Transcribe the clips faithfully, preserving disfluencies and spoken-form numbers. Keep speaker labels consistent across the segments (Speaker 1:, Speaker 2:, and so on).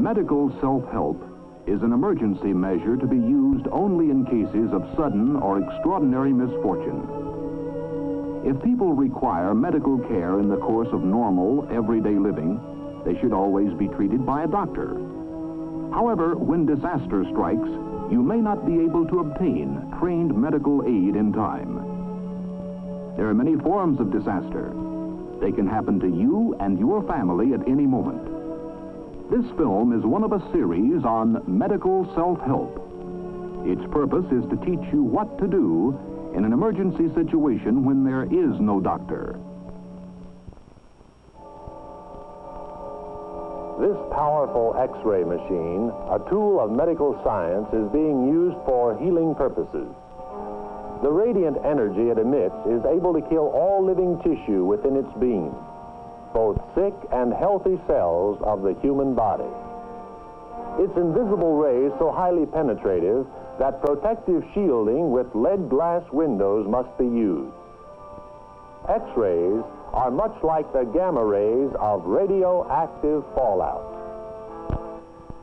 Speaker 1: Medical self-help is an emergency measure to be used only in cases of sudden or extraordinary misfortune. If people require medical care in the course of normal, everyday living, they should always be treated by a doctor. However, when disaster strikes, you may not be able to obtain trained medical aid in time. There are many forms of disaster. They can happen to you and your family at any moment. This film is one of a series on medical self-help. Its purpose is to teach you what to do in an emergency situation when there is no doctor.
Speaker 2: This powerful X-ray machine, a tool of medical science, is being used for healing purposes. The radiant energy it emits is able to kill all living tissue within its beam, both sick and healthy cells of the human body. Its invisible rays so highly penetrative that protective shielding with lead glass windows must be used. X-rays are much like the gamma rays of radioactive fallout.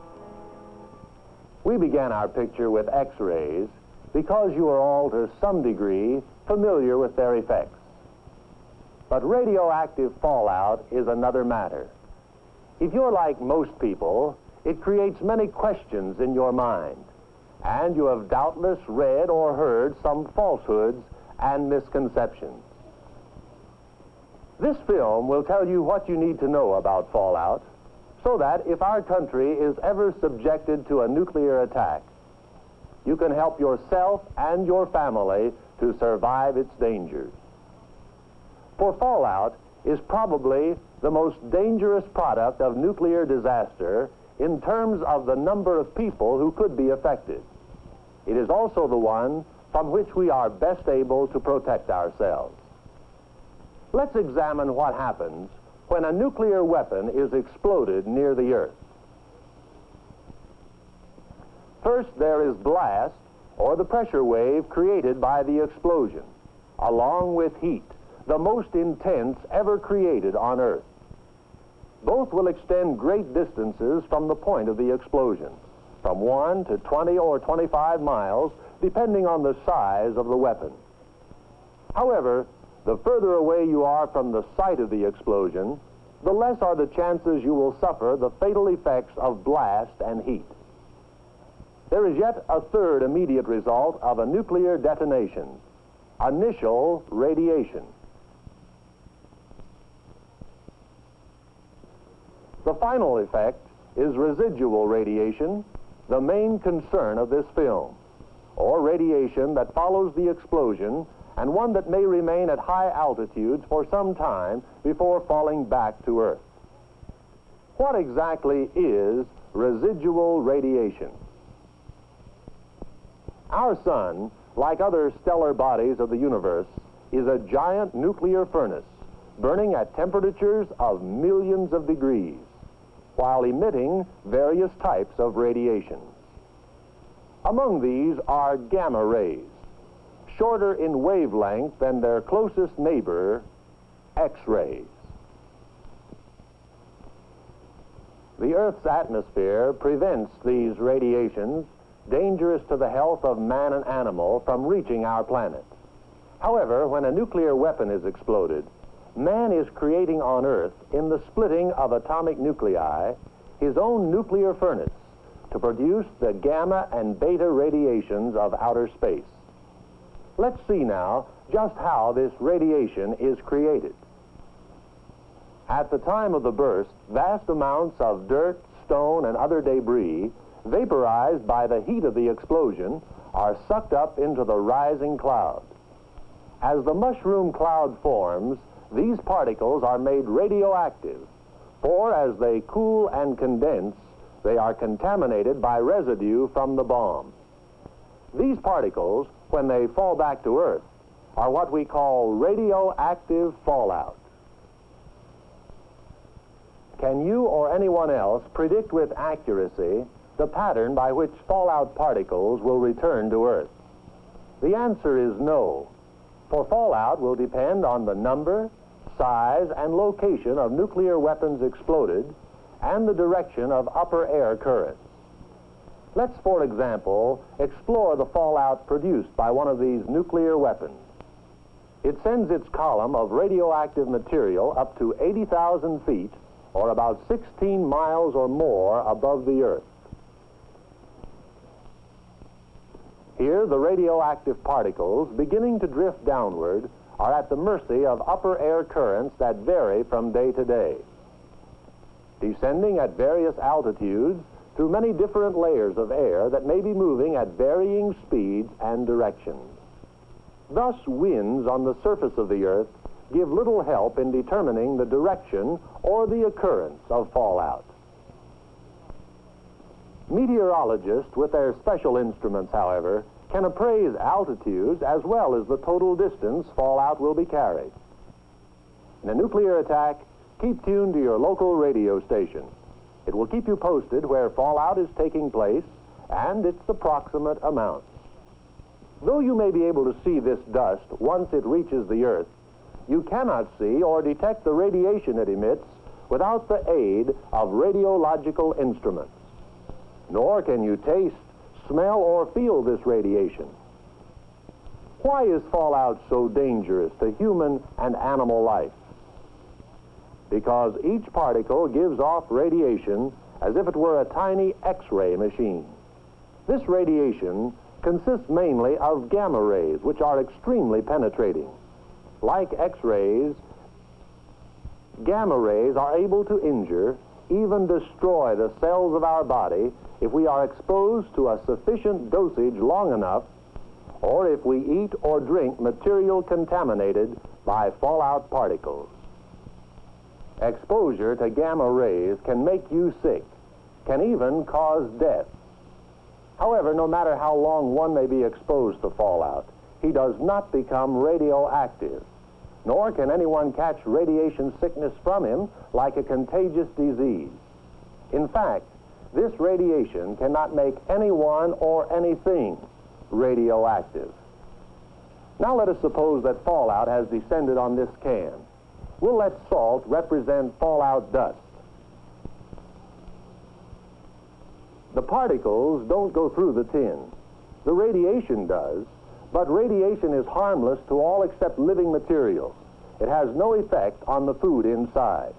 Speaker 2: We began our picture with X-rays because you are all to some degree familiar with their effects. But radioactive fallout is another matter. If you're like most people, it creates many questions in your mind, and you have doubtless read or heard some falsehoods and misconceptions. This film will tell you what you need to know about fallout, so that if our country is ever subjected to a nuclear attack, you can help yourself and your family to survive its dangers. For fallout is probably the most dangerous product of nuclear disaster in terms of the number of people who could be affected. It is also the one from which we are best able to protect ourselves. Let's examine what happens when a nuclear weapon is exploded near the Earth. First, there is blast, or the pressure wave created by the explosion, along with heat, the most intense ever created on Earth. Both will extend great distances from the point of the explosion, from one to twenty or twenty-five miles, depending on the size of the weapon. However, the further away you are from the site of the explosion, the less are the chances you will suffer the fatal effects of blast and heat. There is yet a third immediate result of a nuclear detonation: initial radiation. The final effect is residual radiation, the main concern of this film, or radiation that follows the explosion and one that may remain at high altitudes for some time before falling back to Earth. What exactly is residual radiation? Our sun, like other stellar bodies of the universe, is a giant nuclear furnace burning at temperatures of millions of degrees, while emitting various types of radiation. Among these are gamma rays, shorter in wavelength than their closest neighbor, X-rays. The Earth's atmosphere prevents these radiations, dangerous to the health of man and animal, from reaching our planet. However, when a nuclear weapon is exploded, man is creating on Earth, in the splitting of atomic nuclei, his own nuclear furnace to produce the gamma and beta radiations of outer space. Let's see now just how this radiation is created. At the time of the burst, vast amounts of dirt, stone, and other debris, vaporized by the heat of the explosion, are sucked up into the rising cloud. As the mushroom cloud forms, these particles are made radioactive, for as they cool and condense, they are contaminated by residue from the bomb. These particles, when they fall back to Earth, are what we call radioactive fallout. Can you or anyone else predict with accuracy the pattern by which fallout particles will return to Earth? The answer is no, for fallout will depend on the number, size, and location of nuclear weapons exploded, and the direction of upper air currents. Let's, for example, explore the fallout produced by one of these nuclear weapons. It sends its column of radioactive material up to eighty thousand feet, or about sixteen miles or more above the Earth. Here, the radioactive particles, beginning to drift downward, are at the mercy of upper air currents that vary from day to day, descending at various altitudes through many different layers of air that may be moving at varying speeds and directions. Thus, winds on the surface of the Earth give little help in determining the direction or the occurrence of fallout. Meteorologists, with their special instruments, however, can appraise altitudes as well as the total distance fallout will be carried. In a nuclear attack, keep tuned to your local radio station. It will keep you posted where fallout is taking place and its approximate amounts. Though you may be able to see this dust once it reaches the Earth, you cannot see or detect the radiation it emits without the aid of radiological instruments. Nor can you taste, smell, or feel this radiation. Why is fallout so dangerous to human and animal life? Because each particle gives off radiation as if it were a tiny X-ray machine. This radiation consists mainly of gamma rays, which are extremely penetrating. Like X-rays, gamma rays are able to injure, even destroy the cells of our body if we are exposed to a sufficient dosage long enough, or if we eat or drink material contaminated by fallout particles. Exposure to gamma rays can make you sick, can even cause death. However, no matter how long one may be exposed to fallout, he does not become radioactive, nor can anyone catch radiation sickness from him like a contagious disease. In fact, this radiation cannot make anyone or anything radioactive. Now let us suppose that fallout has descended on this can. We'll let salt represent fallout dust. The particles don't go through the tin. The radiation does, but radiation is harmless to all except living materials. It has no effect on the food inside.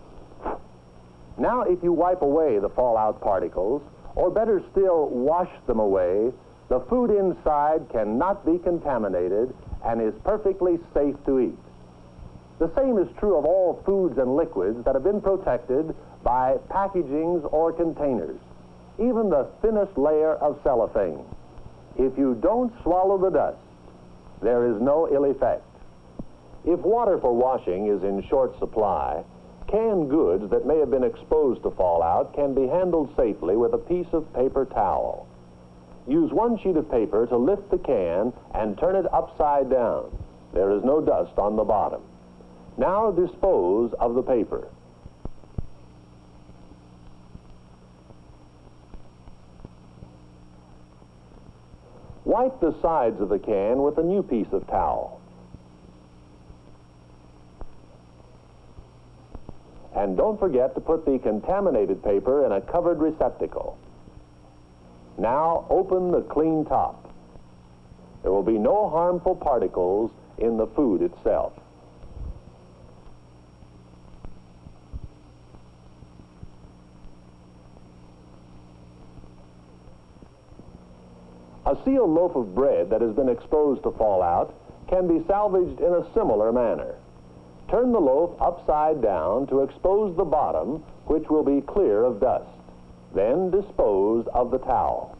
Speaker 2: Now, if you wipe away the fallout particles, or better still, wash them away, the food inside cannot be contaminated and is perfectly safe to eat. The same is true of all foods and liquids that have been protected by packagings or containers, even the thinnest layer of cellophane. If you don't swallow the dust, there is no ill effect. If water for washing is in short supply, canned goods that may have been exposed to fallout can be handled safely with a piece of paper towel. Use one sheet of paper to lift the can and turn it upside down. There is no dust on the bottom. Now dispose of the paper. Wipe the sides of the can with a new piece of towel. And don't forget to put the contaminated paper in a covered receptacle. Now open the clean top. There will be no harmful particles in the food itself. A sealed loaf of bread that has been exposed to fallout can be salvaged in a similar manner. Turn the loaf upside down to expose the bottom, which will be clear of dust. Then dispose of the towel.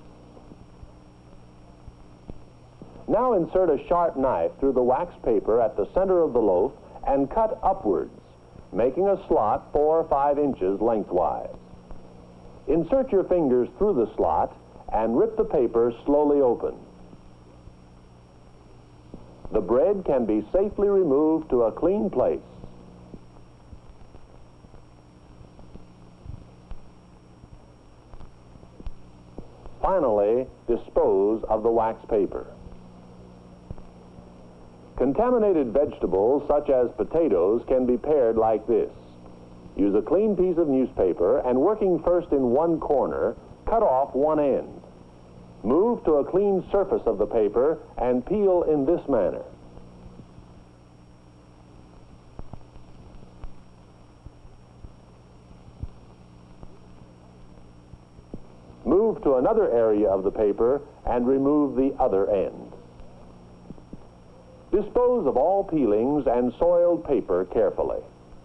Speaker 2: Now insert a sharp knife through the wax paper at the center of the loaf and cut upwards, making a slot four or five inches lengthwise. Insert your fingers through the slot and rip the paper slowly open. The bread can be safely removed to a clean place. Finally, dispose of the wax paper. Contaminated vegetables, such as potatoes, can be pared like this. Use a clean piece of newspaper and, working first in one corner, cut off one end. Move to a clean surface of the paper and peel in this manner. Move to another area of the paper and remove the other end. Dispose of all peelings and soiled paper carefully.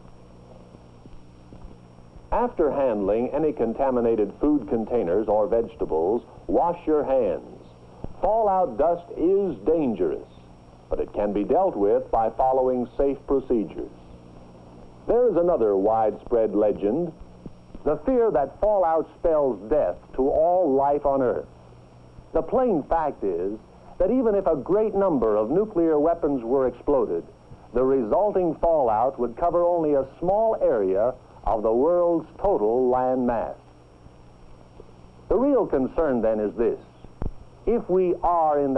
Speaker 2: After handling any contaminated food containers or vegetables, wash your hands. Fallout dust is dangerous, but it can be dealt with by following safe procedures. There is another widespread legend, the fear that fallout spells death to all life on Earth. The plain fact is that even if a great number of nuclear weapons were exploded, the resulting fallout would cover only a small area of the world's total land mass. The real concern then is this: if we are in